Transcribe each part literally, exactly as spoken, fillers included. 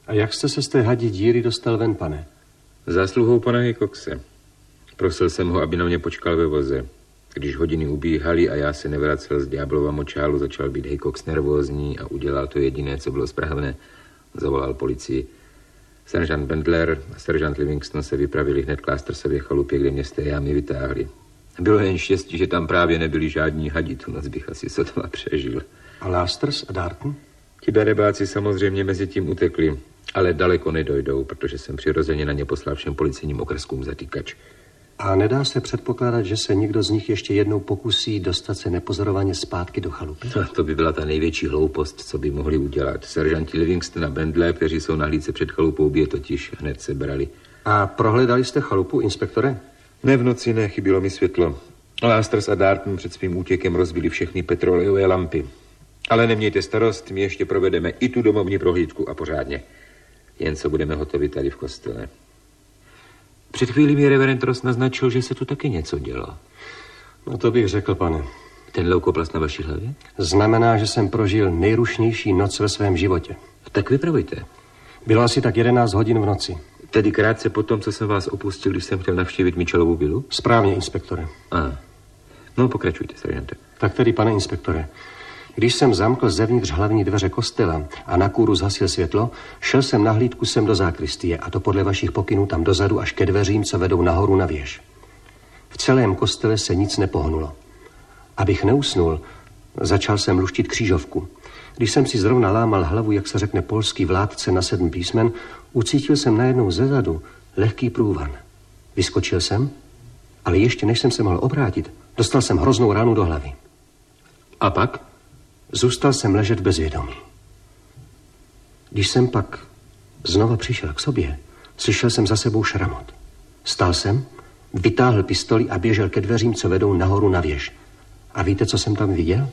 A jak jste se z té hadí díry dostal ven, pane? Zásluhou pana Hickokse. Prosil jsem ho, aby na mě počkal ve voze. Když hodiny ubíhaly a já se nevracel z ďáblova močálu, začal být Hickox nervózní a udělal to jediné, co bylo správné. Zavolal policii. Seržant Bendler a seržant Livingston se vypravili hned k Lastersově chalupě, kde mě z té jámy vytáhli. Bylo jen štěstí, že tam právě nebyli žádní hadi, tu noc bych asi sotva přežil. A Lasters a Darton? Ti darebáci samozřejmě mezi tím utekli, ale daleko nedojdou, protože jsem přirozeně na ně poslal všem policejním okreskům zatýkač. A nedá se předpokládat, že se někdo z nich ještě jednou pokusí dostat se nepozorovaně zpátky do chalupy? No, to by byla ta největší hloupost, co by mohli udělat. Seržanti Livingston a Bendler, kteří jsou na hlídce před chalupou, by je totiž hned sebrali. A prohledali jste chalupu, inspektore? Ne v noci, ne, chybilo mi světlo. Lasters a Darton před svým útěkem rozbili všechny petrolejové lampy. Ale nemějte starost, my ještě provedeme i tu domovní prohlídku a pořádně. Jen co budeme hotovi tady v kostele. Před chvílí mi reverend Ross naznačil, že se tu taky něco dělo. No to bych řekl, pane. Ten leukoplast na vaší hlavě? Znamená, že jsem prožil nejrušnější noc ve svém životě. Tak vypravujte. Bylo asi tak jedenáct hodin v noci. Tedy krátce po tom, co jsem vás opustil, když jsem chtěl navštívit Mitchellovu vilu? Správně, inspektore. A. No, pokračujte, seržante. Tak tedy, pane inspektore, když jsem zamkl zevnitř hlavní dveře kostela a na kůru zhasil světlo, šel jsem na hlídku sem do zákristie, a to podle vašich pokynů tam dozadu až ke dveřím, co vedou nahoru na věž. V celém kostele se nic nepohnulo. Abych neusnul, začal jsem luštit křížovku. Když jsem si zrovna lámal hlavu, jak se řekne polský vládce na sedm písmen, ucítil jsem najednou zezadu lehký průvan. Vyskočil jsem, ale ještě než jsem se mohl obrátit, dostal jsem hroznou ránu do hlavy. A pak? Zůstal jsem ležet bez vědomí. Když jsem pak znova přišel k sobě, slyšel jsem za sebou šramot. Stál jsem, vytáhl pistoli a běžel ke dveřím, co vedou nahoru na věž. A víte, co jsem tam viděl?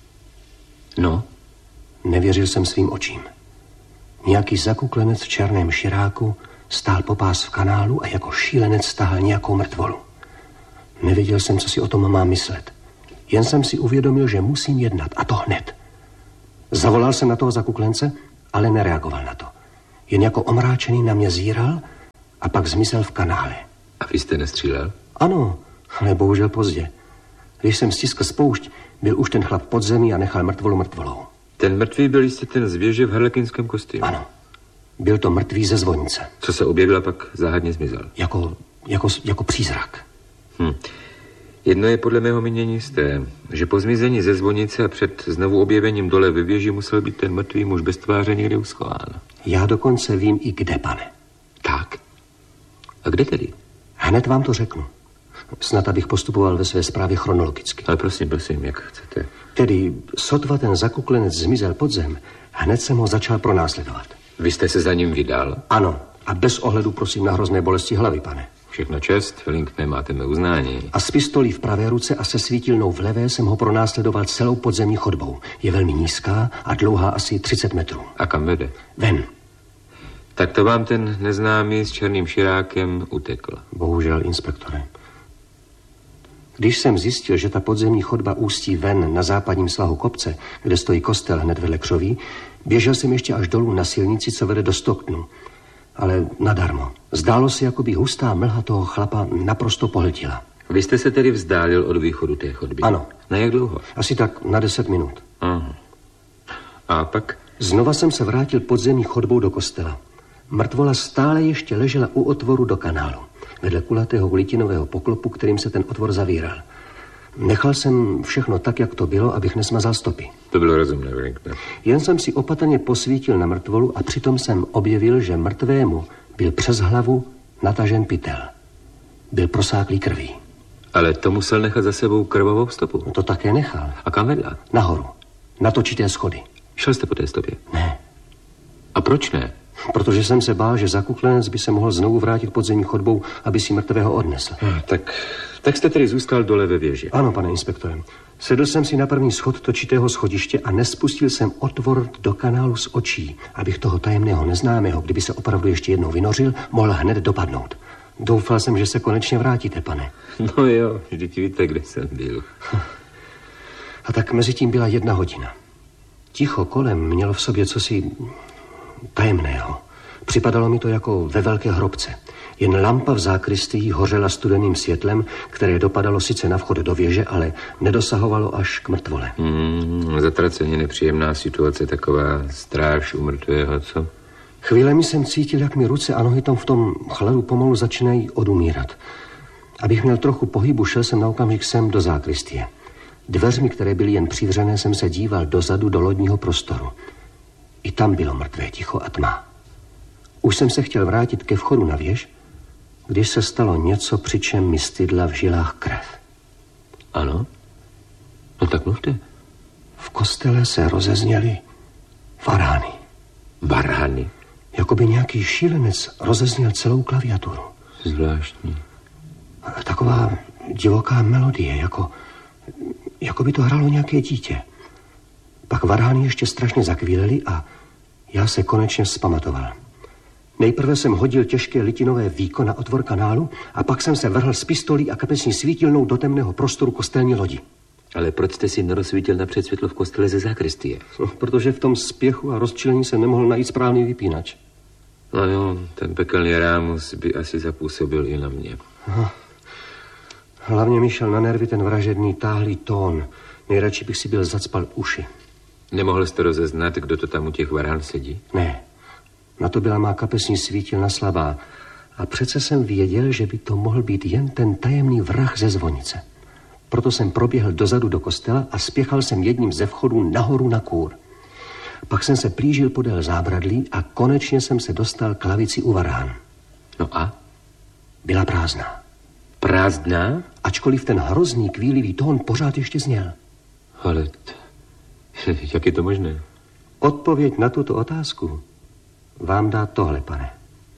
No? Nevěřil jsem svým očím. Nějaký zakuklenec v černém širáku stál popás v kanálu a jako šílenec stáhl nějakou mrtvolu. Nevěděl jsem, co si o tom mám myslet. Jen jsem si uvědomil, že musím jednat, a to hned. Zavolal jsem na toho zakuklence, ale nereagoval na to. Jen jako omráčený na mě zíral a pak zmizel v kanále. A vy jste nestřílel? Ano, ale bohužel pozdě. Když jsem stiskl spoušť, byl už ten chlap pod zemí a nechal mrtvolu mrtvolou. Ten mrtvý byl jistě ten z věže v harlekinském kostýmu? Ano, byl to mrtvý ze zvonice. Co se objevil a pak záhadně zmizel? Jako, jako, jako přízrak. Hm. Jedno je podle mého mínění jisté, že po zmizení ze zvonice a před znovu objevením dole ve věži musel být ten mrtvý muž bez tváře někde uschován. Já dokonce vím i kde, pane. Tak. A kde tedy? Hned vám to řeknu. Snad abych postupoval ve své zprávě chronologicky. Ale prosím, prosím, jak chcete. Tedy sotva ten zakuklenec zmizel pod zem, hned jsem ho začal pronásledovat. Vy jste se za ním vydal? Ano, a bez ohledu prosím na hrozné bolesti hlavy, pane. Všechno čest, Wellingtone, máte mé uznání. A s pistolí v pravé ruce a se svítilnou v levé jsem ho pronásledoval celou podzemní chodbou. Je velmi nízká a dlouhá asi třicet metrů. A kam vede? Ven. Tak to vám ten neznámý s černým širákem utekl. Bohužel, inspektore. Když jsem zjistil, že ta podzemní chodba ústí ven na západním svahu kopce, kde stojí kostel hned vedle křoví, běžel jsem ještě až dolů na silnici, co vede do Stocktonu. Ale nadarmo. Zdálo se, jako by hustá mlha toho chlapa naprosto pohltila. Vy jste se tedy vzdálil od východu té chodby? Ano. Na jak dlouho? Asi tak na deset minut. Aha. A pak? Znova jsem se vrátil podzemní chodbou do kostela. Mrtvola stále ještě ležela u otvoru do kanálu, vedle kulatého litinového poklopu, kterým se ten otvor zavíral. Nechal jsem všechno tak, jak to bylo, abych nesmazal stopy. To bylo rozumné, Wellington. Jen jsem si opatrně posvítil na mrtvolu a přitom jsem objevil, že mrtvému byl přes hlavu natažen pytel. Byl prosáklý krví. Ale to musel nechat za sebou krvavou stopu. No to také nechal. A kam vedla? Nahoru. Na točité schody. Šel jste po té stopě? Ne. A proč ne? Protože jsem se bál, že zakuklenec by se mohl znovu vrátit podzemní chodbou, aby si mrtvého odnesl. Ah, tak, tak jste tedy zůstal dole ve věži. Ano, pane inspektore. Sedl jsem si na první schod točitého schodiště a nespustil jsem otvor do kanálu z očí, abych toho tajemného neznámého, kdyby se opravdu ještě jednou vynořil, mohl hned dopadnout. Doufal jsem, že se konečně vrátíte, pane. No jo, vždyť víte, kde jsem byl. A tak mezi tím byla jedna hodina. Ticho kolem mělo v sobě cosi tajemného. Připadalo mi to jako ve velké hrobce. Jen lampa v zákristii hořela studeným světlem, které dopadalo sice na vchod do věže, ale nedosahovalo až k mrtvole. Hmm, zatraceně nepříjemná situace, taková stráž u mrtvého, co? Chvílemi jsem cítil, jak mi ruce a nohy tam v tom chladu pomalu začínají odumírat. Abych měl trochu pohybu, šel jsem na okamžik sem do zákristie. Dveřmi, které byly jen přivřené, jsem se díval dozadu do lodního prostoru. I tam bylo mrtvé ticho a tma. Už jsem se chtěl vrátit ke vchodu na věž, když se stalo něco, při čem mi stydla v žilách krev. Ano? No tak mluvte. V kostele se rozezněly varány. Varány? Jakoby nějaký šílenec rozezněl celou klaviaturu. Zvláštní. Taková divoká melodie, jako, jako by to hrálo nějaké dítě. Pak varány ještě strašně zakvílely a já se konečně vzpamatoval. Nejprve jsem hodil těžké litinové víko na otvor kanálu a pak jsem se vrhl s pistolí a kapesní svítilnou do temného prostoru kostelní lodi. Ale proč jste si nerozsvítil napřed světlo v kostele ze zákristie? No, protože v tom spěchu a rozčilení se nemohl najít správný vypínač. No jo, ten pekelný rámus by asi zapůsobil i na mě. Aha. Hlavně mi šel na nervy ten vražedný táhlý tón. Nejradši bych si byl zacpal uši. Nemohl jste rozeznat, kdo to tam u těch varán sedí? Ne, na to byla má kapesní svítilna slabá. A přece jsem věděl, že by to mohl být jen ten tajemný vrah ze zvonice. Proto jsem proběhl dozadu do kostela a spěchal jsem jedním ze vchodů nahoru na kůr. Pak jsem se plížil podél zábradlí a konečně jsem se dostal k lavici u varán. No a? Byla prázdná. Prázdná? Ačkoliv ten hrozný kvílivý tón pořád ještě zněl. Ale t... jak je to možné? Odpověď na tuto otázku vám dá tohle, pane.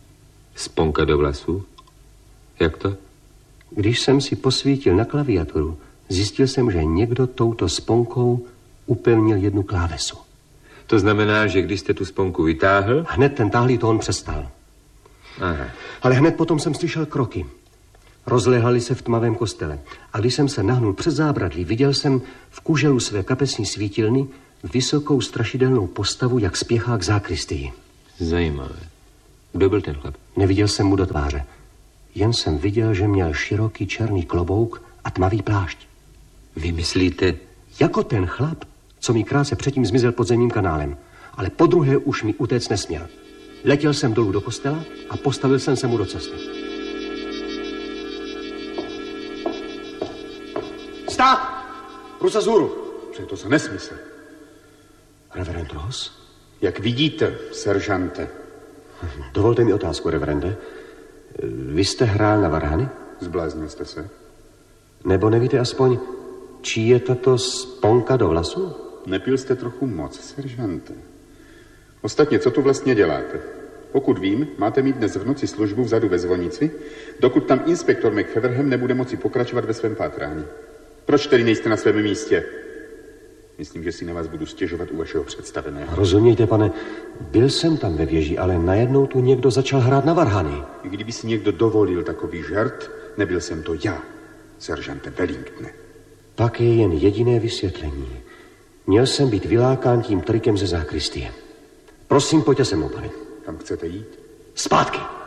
Sponka do vlasů? Jak to? Když jsem si posvítil na klaviaturu, zjistil jsem, že někdo touto sponkou upevnil jednu klávesu. To znamená, že když jste tu sponku vytáhl... Hned ten táhlý tón přestal. Aha. Ale hned potom jsem slyšel kroky. Rozléhali se v tmavém kostele. A když jsem se nahnul před zábradlí, viděl jsem v kuželu své kapesní svítilny vysokou strašidelnou postavu, jak spěchá k zákristii. Zajímavé. Kdo byl ten chlap? Neviděl jsem mu do tváře. Jen jsem viděl, že měl široký černý klobouk a tmavý plášť. Vy myslíte? Jako ten chlap, co mi krátce předtím zmizel podzemním kanálem. Ale podruhé už mi utéct nesměl. Letěl jsem dolů do kostela a postavil jsem se mu do cesty. Stát! Ruce vzhůru! Co je to za nesmysl? Reverend Ross? Jak vidíte, seržante. Dovolte mi otázku, reverende. Vy jste hrál na varány? Zbláznil jste se? Nebo nevíte aspoň, čí je tato sponka do vlasu? Nepil jste trochu moc, seržante. Ostatně, co tu vlastně děláte? Pokud vím, máte mít dnes v noci službu vzadu ve zvonici, dokud tam inspektor McFeverham nebude moci pokračovat ve svém pátrání. Proč tedy nejste na svém místě? Myslím, že si na vás budu stěžovat u vašeho představeného. Rozumějte, pane, byl jsem tam ve věži, ale najednou tu někdo začal hrát na varhany. I kdyby si někdo dovolil takový žert, nebyl jsem to já, seržante Wellingtone. Pak je jen jediné vysvětlení. Měl jsem být vylákán tím trikem ze zákristie. Prosím, pojďte se mnou, pane. Kam chcete jít? Zpátky!